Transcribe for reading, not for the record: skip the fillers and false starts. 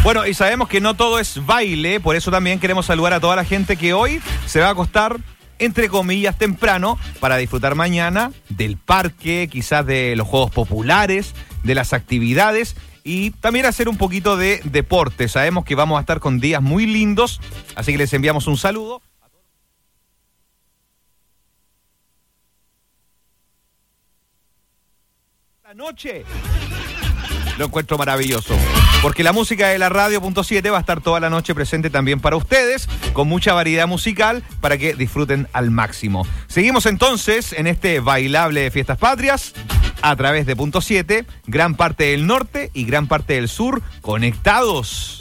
Bueno, y sabemos que no todo es baile, por eso también queremos saludar a toda la gente que hoy se va a acostar, entre comillas, temprano, para disfrutar mañana del parque, quizás de los juegos populares, de las actividades y también hacer un poquito de deporte. Sabemos que vamos a estar con días muy lindos, así que les enviamos un saludo. La noche lo encuentro maravilloso, porque la música de la radio.7 va a estar toda la noche presente también para ustedes, con mucha variedad musical para que disfruten al máximo. Seguimos entonces en este bailable de Fiestas Patrias a través de .7, gran parte del norte y gran parte del sur conectados.